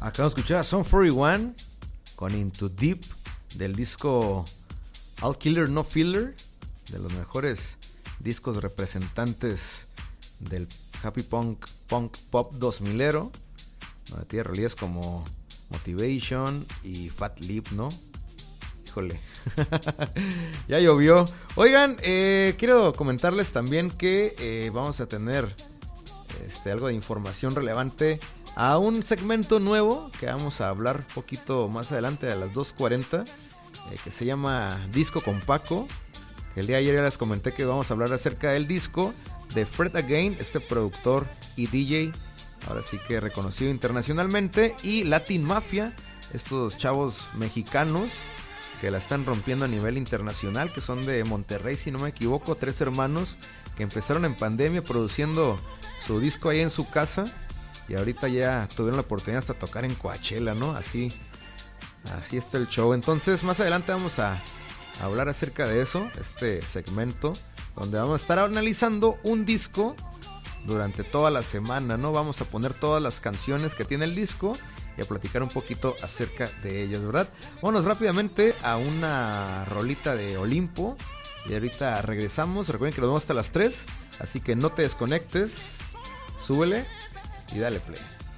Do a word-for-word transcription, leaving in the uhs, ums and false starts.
Acabamos de escuchar a Sum cuarenta y uno con Into Deep del disco All Killer No Filler, de los mejores discos representantes del happy punk, punk pop dos milero, donde tiene realidades como Motivation y Fat Lip, ¿no? Híjole, ya llovió. Oigan, eh, quiero comentarles también que eh, vamos a tener este, algo de información relevante a un segmento nuevo que vamos a hablar un poquito más adelante a las dos cuarenta, eh, que se llama Disco con Paco. Que el día de ayer ya les comenté que vamos a hablar acerca del disco de Fred Again, este productor y D J, ahora sí que reconocido internacionalmente, y Latin Mafia, estos chavos mexicanos que la están rompiendo a nivel internacional, que son de Monterrey, si no me equivoco, tres hermanos que empezaron en pandemia produciendo su disco ahí en su casa, y ahorita ya tuvieron la oportunidad hasta tocar en Coachella, ¿no? Así, así está el show. Entonces más adelante vamos a hablar acerca de eso, este segmento, donde vamos a estar analizando un disco durante toda la semana, ¿no? Vamos a poner todas las canciones que tiene el disco y a platicar un poquito acerca de ellas, ¿verdad? Vámonos rápidamente a una rolita de Olimpo y ahorita regresamos. Recuerden que nos vemos hasta las tres, así que no te desconectes, súbele y dale play.